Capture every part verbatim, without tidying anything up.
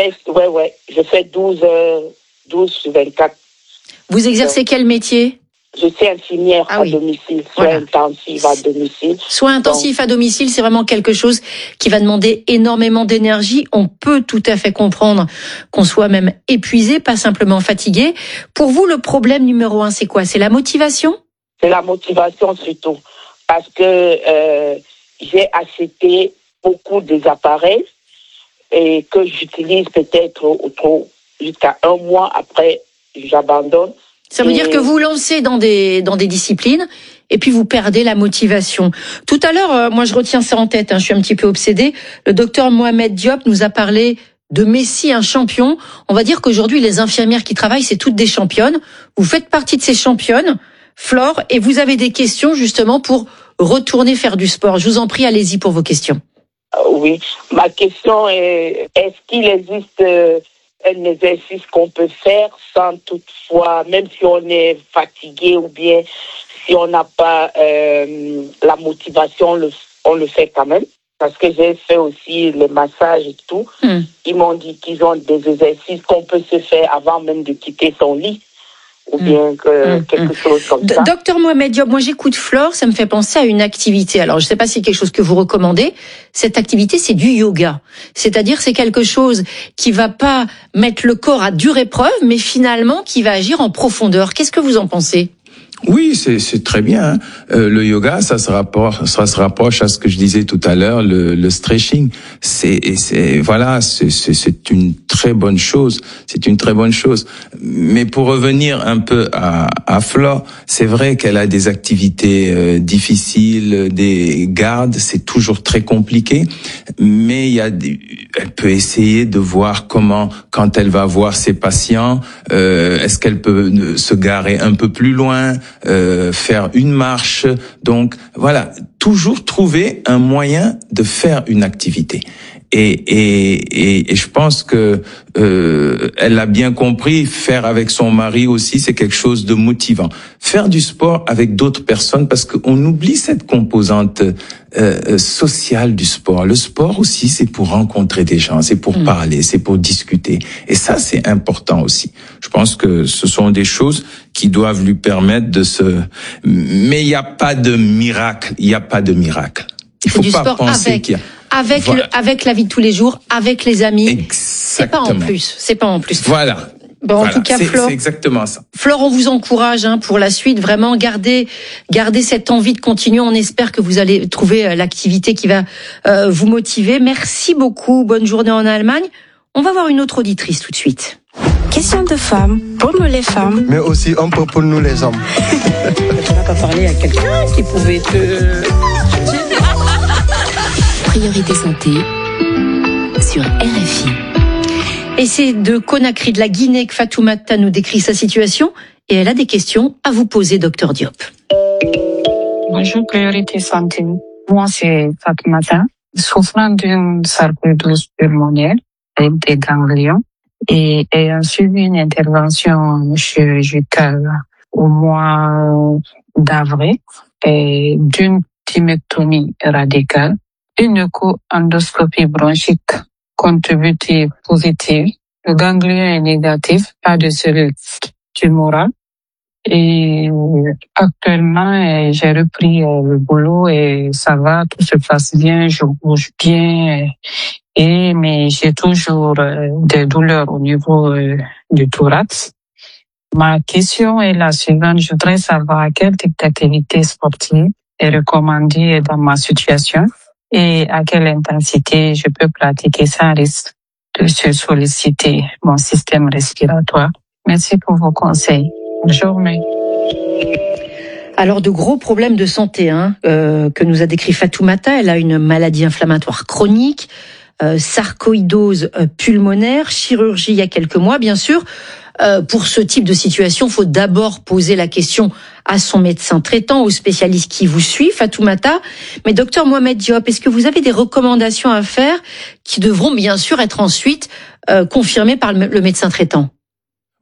fais, ouais, ouais, je fais douze, euh, douze sur vingt-quatre. Vous exercez Donc, quel métier? Je suis infirmière ah, à oui. domicile, soins voilà. intensifs à domicile. Soins intensifs à domicile, c'est vraiment quelque chose qui va demander énormément d'énergie. On peut tout à fait comprendre qu'on soit même épuisé, pas simplement fatigué. Pour vous, le problème numéro un, c'est quoi? C'est la motivation? C'est la motivation surtout. Parce que euh, j'ai acheté beaucoup des appareils et que j'utilise peut-être autour jusqu'à un mois après, j'abandonne. Ça veut et... dire que vous lancez dans des dans des disciplines et puis vous perdez la motivation. Tout à l'heure, euh, moi je retiens ça en tête, hein, je suis un petit peu obsédée. Le docteur Mohamed Diop nous a parlé de Messi, un champion. On va dire qu'aujourd'hui, les infirmières qui travaillent, c'est toutes des championnes. Vous faites partie de ces championnes, Flore, et vous avez des questions justement pour retourner faire du sport. Je vous en prie, allez-y pour vos questions. Oui, ma question est, est-ce qu'il existe euh, un exercice qu'on peut faire sans toutefois, même si on est fatigué ou bien si on n'a pas euh, la motivation, on le, on le fait quand même? Parce que j'ai fait aussi les massages et tout. Mm. Ils m'ont dit qu'ils ont des exercices qu'on peut se faire avant même de quitter son lit. Ou bien que mmh, quelque mmh. chose comme ça. Docteur Mohamed Diop, moi j'écoute Flore, ça me fait penser à une activité. Alors je ne sais pas si c'est quelque chose que vous recommandez. Cette activité, c'est du yoga. C'est-à-dire c'est quelque chose qui va pas mettre le corps à dure épreuve, mais finalement qui va agir en profondeur. Qu'est-ce que vous en pensez ? Oui, c'est c'est très bien. Hein. Euh, le yoga, ça se rapproche, ça se rapproche à ce que je disais tout à l'heure, le, le stretching. C'est c'est voilà, c'est c'est c'est une très bonne chose. C'est une très bonne chose. Mais pour revenir un peu à à Flore, c'est vrai qu'elle a des activités euh, difficiles, des gardes, c'est toujours très compliqué. Mais il y a, des, elle peut essayer de voir comment, quand elle va voir ses patients, euh, est-ce qu'elle peut se garer un peu plus loin. Euh, faire une marche, donc voilà, toujours trouver un moyen de faire une activité. Et, et, et, et je pense que euh, elle a bien compris, faire avec son mari aussi, c'est quelque chose de motivant. Faire du sport avec d'autres personnes, parce qu'on oublie cette composante euh, sociale du sport. Le sport aussi, c'est pour rencontrer des gens, c'est pour mmh. parler, c'est pour discuter. Et ça, c'est important aussi. Je pense que ce sont des choses qui doivent lui permettre de se... Mais il n'y a pas de miracle, il n'y a pas de miracle. Il faut pas penser qu'il y a... Avec, voilà. le, avec la vie de tous les jours, avec les amis. Exactement. C'est pas en plus. C'est pas en plus. Voilà. Bon, voilà. en tout cas, c'est, Flore. C'est exactement ça. Flore, on vous encourage hein, pour la suite. Vraiment, gardez, gardez cette envie de continuer. On espère que vous allez trouver l'activité qui va euh, vous motiver. Merci beaucoup. Bonne journée en Allemagne. On va voir une autre auditrice tout de suite. Question de femmes, pour nous les femmes. Mais aussi un peu pour nous les hommes. Tu vas pas parler à quelqu'un qui pouvait te... Priorité santé sur R F I. Et c'est de Conakry, de la Guinée, que Fatoumata nous décrit sa situation et elle a des questions à vous poser, docteur Diop. Bonjour, Priorité santé. Moi, c'est Fatoumata, souffrant d'une sarcoïdose pulmonaire avec des ganglions et ayant suivi une intervention chirurgicale au mois d'avril et d'une thymectomie radicale. Une co-endoscopie bronchique contributive positive. Le ganglion est négatif, pas de cellules tumorales. Et actuellement, j'ai repris le boulot et ça va, tout se passe bien, je bouge bien. Et, mais j'ai toujours des douleurs au niveau du thorax. Ma question est la suivante. Je voudrais savoir quel type d'activité sportive est recommandée dans ma situation. Et à quelle intensité je peux pratiquer sans risque de se solliciter mon système respiratoire. Merci pour vos conseils. Bonne journée. Alors, de gros problèmes de santé hein, euh, que nous a décrit Fatoumata. Elle a une maladie inflammatoire chronique, euh, sarcoïdose pulmonaire, chirurgie il y a quelques mois, bien sûr. Euh, pour ce type de situation, il faut d'abord poser la question à son médecin traitant, au spécialiste qui vous suit, Fatoumata. Mais docteur Mohamed Diop, est-ce que vous avez des recommandations à faire qui devront bien sûr être ensuite euh, confirmées par le médecin traitant ?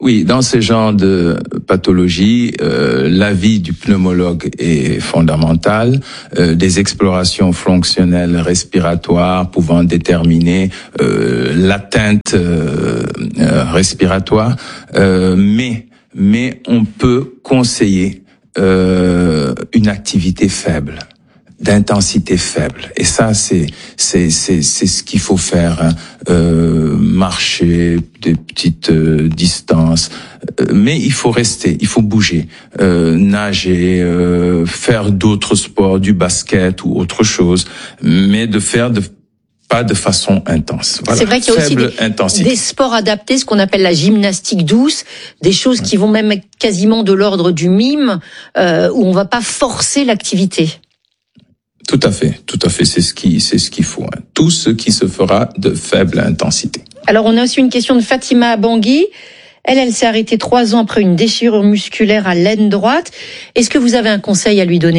Oui, dans ce genre de pathologie, euh, l'avis du pneumologue est fondamental. Euh, des explorations fonctionnelles respiratoires pouvant déterminer euh, l'atteinte euh, euh, respiratoire, euh, mais mais on peut conseiller euh, une activité faible, d'intensité faible, et ça c'est c'est c'est c'est ce qu'il faut faire, hein. Euh, marcher des petites euh, distances, euh, mais il faut rester, il faut bouger, euh, nager, euh, faire d'autres sports, du basket ou autre chose, mais de faire de pas de façon intense. Voilà. C'est vrai qu'il y a aussi des, des sports adaptés, ce qu'on appelle la gymnastique douce, des choses qui vont même être quasiment de l'ordre du mime, euh, où on va pas forcer l'activité. Tout à fait, tout à fait, c'est ce qui, c'est ce qu'il faut, hein. Tout ce qui se fera de faible intensité. Alors, on a aussi une question de Fatima Bangui. Elle, elle s'est arrêtée trois ans après une déchirure musculaire à l'aine droite. Est-ce que vous avez un conseil à lui donner ?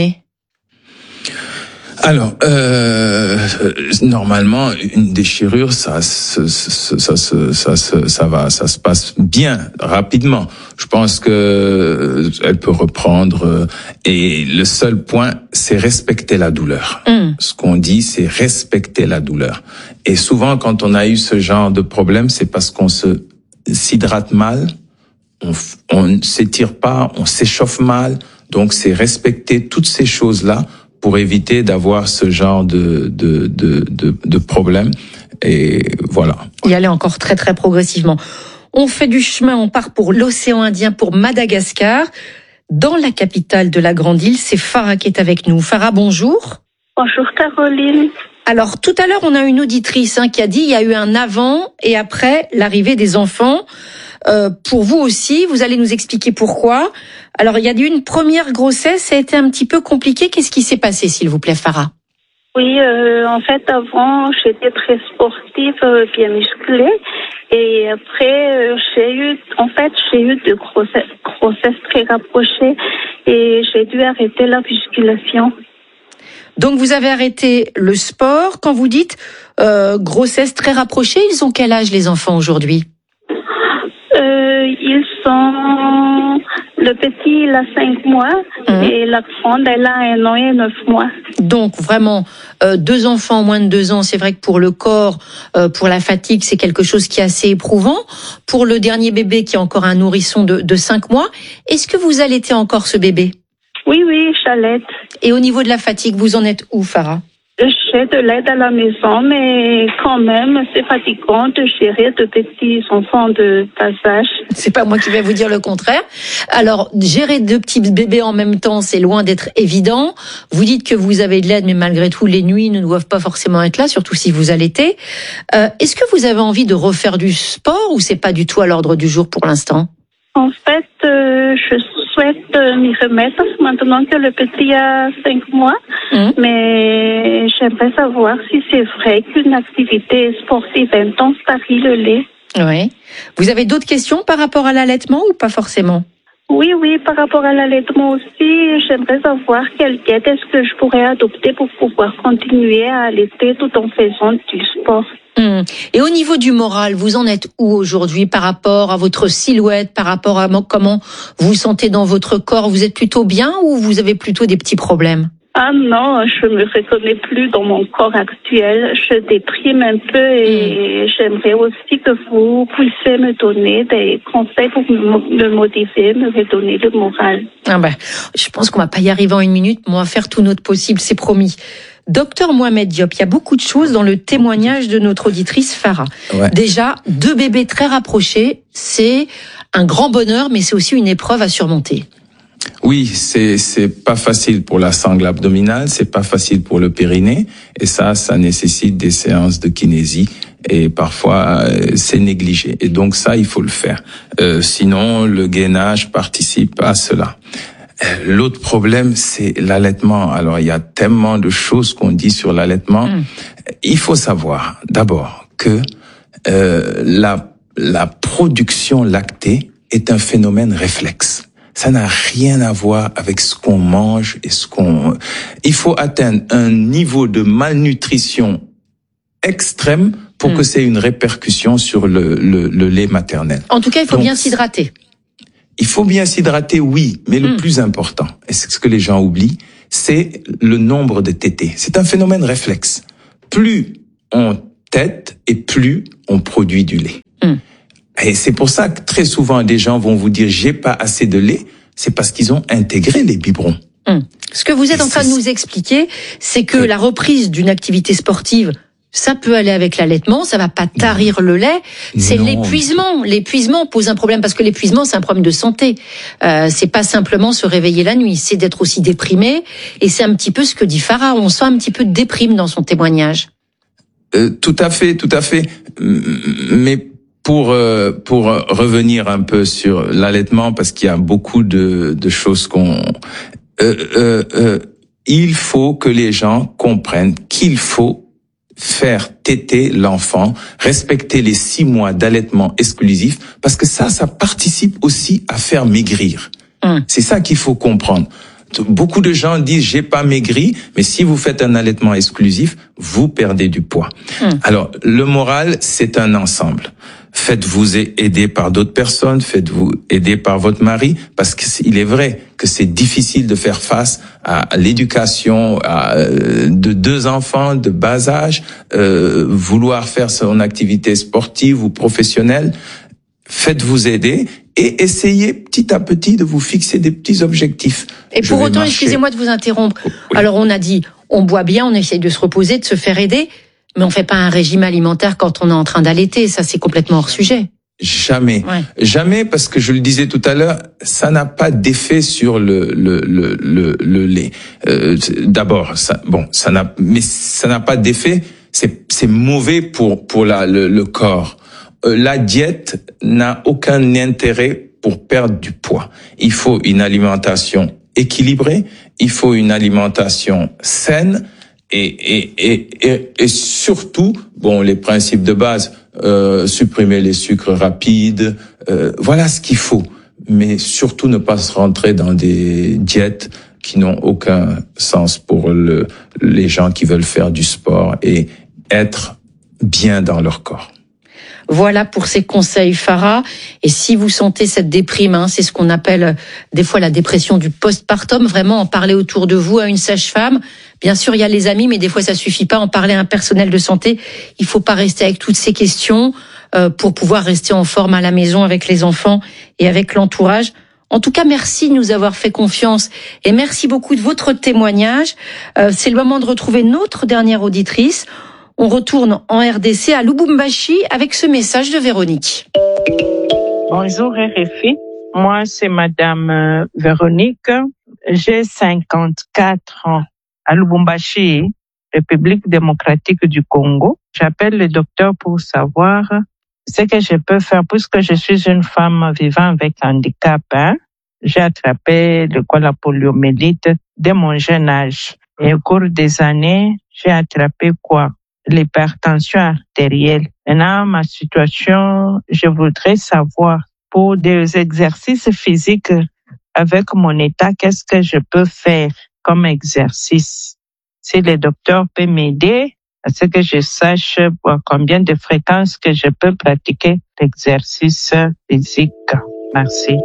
Alors, euh, normalement, une déchirure, ça, ça, ça, ça, ça, ça, ça va, ça se passe bien, rapidement. Je pense que elle peut reprendre. Et le seul point, c'est respecter la douleur. Mm. Ce qu'on dit, c'est respecter la douleur. Et souvent, quand on a eu ce genre de problème, c'est parce qu'on se s'hydrate mal, on, on ne s'étire pas, on s'échauffe mal. Donc, c'est respecter toutes ces choses-là pour éviter d'avoir ce genre de de de de, de problème. Et voilà. Y aller encore très très progressivement. On fait du chemin, on part pour l'océan Indien, pour Madagascar. Dans la capitale de la Grande Île, c'est Farah qui est avec nous. Farah, bonjour. Bonjour Caroline. Alors tout à l'heure, on a une auditrice hein, qui a dit il y a eu un avant et après l'arrivée des enfants. Euh, pour vous aussi, vous allez nous expliquer pourquoi. Alors, il y a eu une première grossesse, ça a été un petit peu compliqué. Qu'est-ce qui s'est passé, s'il vous plaît, Farah ? Oui, euh, en fait, avant, j'étais très sportive, euh, bien musclée. Et après, euh, j'ai eu, en fait, j'ai eu de grossesses, grossesses très rapprochées et j'ai dû arrêter la musculation. Donc, vous avez arrêté le sport. Quand vous dites euh, grossesse très rapprochée, ils ont quel âge, les enfants, aujourd'hui ? Euh, ils sont, le petit, il a cinq mois mmh. et la grande, elle a un an et neuf mois. Donc, vraiment, euh, deux enfants moins de deux ans, c'est vrai que pour le corps, euh, pour la fatigue, c'est quelque chose qui est assez éprouvant. Pour le dernier bébé qui est encore un nourrisson de, de cinq mois, est-ce que vous allaitez encore ce bébé ? Oui, oui, j'allaite. Et au niveau de la fatigue, vous en êtes où, Farah ? J'ai de l'aide à la maison, mais quand même, c'est fatigant de gérer de petits enfants de passage. C'est pas moi qui vais vous dire le contraire. Alors, gérer deux petits bébés en même temps, c'est loin d'être évident. Vous dites que vous avez de l'aide, mais malgré tout, les nuits ne doivent pas forcément être là, surtout si vous allaitez. Euh, est-ce que vous avez envie de refaire du sport ou c'est pas du tout à l'ordre du jour pour l'instant ? En fait, euh, je souhaite euh, m'y remettre maintenant que le petit a cinq mois. Mmh. Mais j'aimerais savoir si c'est vrai qu'une activité sportive intense tarit le lait. Oui. Vous avez d'autres questions par rapport à l'allaitement ou pas forcément ? Oui, oui, par rapport à l'allaitement aussi, j'aimerais savoir quelle diète est-ce que je pourrais adopter pour pouvoir continuer à allaiter tout en faisant du sport. Hum. Et au niveau du moral, vous en êtes où aujourd'hui par rapport à votre silhouette, par rapport à comment vous vous sentez dans votre corps ? Vous êtes plutôt bien ou vous avez plutôt des petits problèmes ? Ah non, je me reconnais plus dans mon corps actuel. Je déprime un peu et mmh. j'aimerais aussi que vous puissiez me donner des conseils pour me motiver, me redonner le moral. Ah ben, je pense qu'on va pas y arriver en une minute, mais on va faire tout notre possible, c'est promis. Docteur Mohamed Diop, il y a beaucoup de choses dans le témoignage de notre auditrice Farah. Ouais. Déjà, deux bébés très rapprochés, c'est un grand bonheur, mais c'est aussi une épreuve à surmonter. Oui, c'est c'est pas facile pour la sangle abdominale, c'est pas facile pour le périnée, et ça, ça nécessite des séances de kinésie, et parfois c'est négligé. Et donc ça, il faut le faire. Euh, sinon, le gainage participe à cela. L'autre problème, c'est l'allaitement. Alors, il y a tellement de choses qu'on dit sur l'allaitement. Mmh. Il faut savoir, d'abord, que euh, la la production lactée est un phénomène réflexe. Ça n'a rien à voir avec ce qu'on mange et ce qu'on... Il faut atteindre un niveau de malnutrition extrême pour mmh. que c'est une répercussion sur le, le, le lait maternel. En tout cas, il faut Donc, bien s'hydrater. Il faut bien s'hydrater, oui, mais le mmh. plus important, et c'est ce que les gens oublient, c'est le nombre de tétés. C'est un phénomène réflexe. Plus on tète et plus on produit du lait. Mmh. Et c'est pour ça que très souvent, des gens vont vous dire « j'ai pas assez de lait », c'est parce qu'ils ont intégré les biberons. Mmh. Ce que vous êtes et en train de nous expliquer, c'est que oui. la reprise d'une activité sportive, ça peut aller avec l'allaitement, ça va pas tarir non. le lait, c'est non. l'épuisement. L'épuisement pose un problème parce que l'épuisement, c'est un problème de santé. Euh, c'est pas simplement se réveiller la nuit, c'est d'être aussi déprimé. Et c'est un petit peu ce que dit Farah, on sent un petit peu de déprime dans son témoignage. Euh, tout à fait, tout à fait. Mais pour euh, pour revenir un peu sur l'allaitement, parce qu'il y a beaucoup de, de choses qu'on... Euh, euh, euh, il faut que les gens comprennent qu'il faut faire téter l'enfant, respecter les six mois d'allaitement exclusif, parce que ça, ça participe aussi à faire maigrir. Mmh. C'est ça qu'il faut comprendre. Beaucoup de gens disent j'ai pas maigri, mais si vous faites un allaitement exclusif, vous perdez du poids. Mmh. Alors, le moral, c'est un ensemble. Faites-vous aider par d'autres personnes, faites-vous aider par votre mari, parce qu'il est vrai que c'est difficile de faire face à l'éducation à, euh, de deux enfants de bas âge, euh, vouloir faire son activité sportive ou professionnelle. Faites-vous aider et essayez petit à petit de vous fixer des petits objectifs. Et pour autant, excusez-moi de vous interrompre. Oui. Alors on a dit, on boit bien, on essaye de se reposer, de se faire aider. Mais on fait pas un régime alimentaire quand on est en train d'allaiter, ça c'est complètement hors sujet. Jamais, ouais. jamais, parce que je le disais tout à l'heure, ça n'a pas d'effet sur le le le le, le lait. Euh, D'abord, ça, bon, ça n'a, mais ça n'a pas d'effet. C'est c'est mauvais pour pour la le, le corps. Euh, la diète n'a aucun intérêt pour perdre du poids. Il faut une alimentation équilibrée, il faut une alimentation saine. Et, et, et, et surtout, bon, les principes de base, euh, supprimer les sucres rapides, euh, voilà ce qu'il faut. Mais surtout ne pas se rentrer dans des diètes qui n'ont aucun sens pour le, les gens qui veulent faire du sport et être bien dans leur corps. Voilà pour ces conseils, Farah. Et si vous sentez cette déprime, hein, c'est ce qu'on appelle des fois la dépression du postpartum, vraiment en parler autour de vous à une sage-femme. Bien sûr, il y a les amis, mais des fois ça suffit pas. En parler à un personnel de santé. Il faut pas rester avec toutes ces questions euh, pour pouvoir rester en forme à la maison avec les enfants et avec l'entourage. En tout cas, merci de nous avoir fait confiance et merci beaucoup de votre témoignage. Euh, c'est le moment de retrouver notre dernière auditrice. On retourne en R D C à Lubumbashi avec ce message de Véronique. Bonjour R F I, moi c'est Madame Véronique, j'ai cinquante-quatre ans à Lubumbashi, République démocratique du Congo. J'appelle le docteur pour savoir ce que je peux faire puisque je suis une femme vivant avec handicap. Hein? J'ai attrapé le quoi, la poliomyélite dès mon jeune âge. Et au cours des années, j'ai attrapé quoi? L'hypertension artérielle. Maintenant, ma situation, je voudrais savoir pour des exercices physiques avec mon état, qu'est-ce que je peux faire comme exercice? Si le docteur peut m'aider, à ce que je sache à combien de fréquences que je peux pratiquer l'exercice physique. Merci.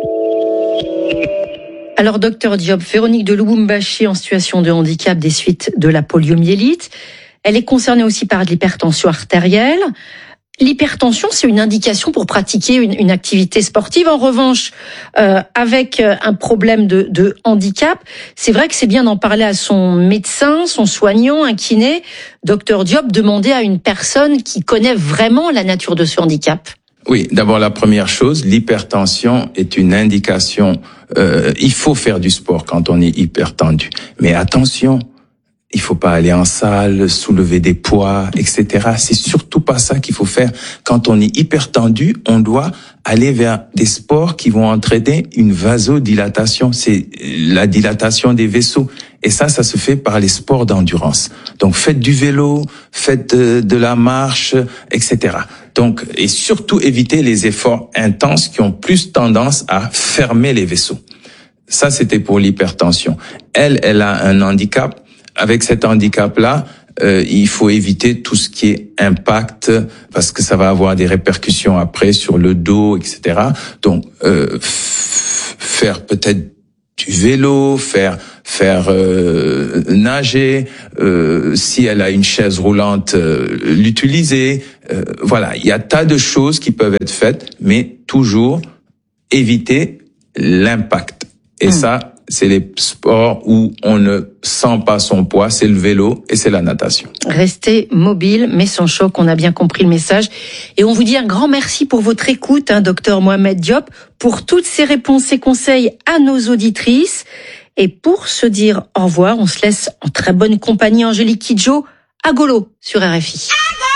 Alors, docteur Diop, Véronique de Lubumbashi en situation de handicap des suites de la poliomyélite. Elle est concernée aussi par de l'hypertension artérielle. L'hypertension, c'est une indication pour pratiquer une, une activité sportive. En revanche, euh, avec un problème de, de handicap, c'est vrai que c'est bien d'en parler à son médecin, son soignant, un kiné. Docteur Diop, demander à une personne qui connaît vraiment la nature de ce handicap. Oui, d'abord la première chose, l'hypertension est une indication. Euh, il faut faire du sport quand on est hypertendu, mais attention. Il faut pas aller en salle, soulever des poids, et cetera. C'est surtout pas ça qu'il faut faire. Quand on est hypertendu, on doit aller vers des sports qui vont entraîner une vasodilatation. C'est la dilatation des vaisseaux. Et ça, ça se fait par les sports d'endurance. Donc, faites du vélo, faites de, de la marche, et cetera. Donc, et surtout évitez les efforts intenses qui ont plus tendance à fermer les vaisseaux. Ça, c'était pour l'hypertension. Elle, elle a un handicap. Avec cet handicap-là, euh, il faut éviter tout ce qui est impact parce que ça va avoir des répercussions après sur le dos, et cetera. Donc, euh, faire peut-être du vélo, faire faire euh, nager, euh, si elle a une chaise roulante, euh, l'utiliser. Euh, voilà, il y a tas de choses qui peuvent être faites, mais toujours éviter l'impact. Et mmh. ça, c'est les sports où on ne sent pas son poids, c'est le vélo et c'est la natation. Restez mobile, mais sans choc, on a bien compris le message. Et on vous dit un grand merci pour votre écoute, hein, docteur Mohamed Diop, pour toutes ces réponses et conseils à nos auditrices. Et pour se dire au revoir, on se laisse en très bonne compagnie. Angélique Kidjo, à Golo sur R F I.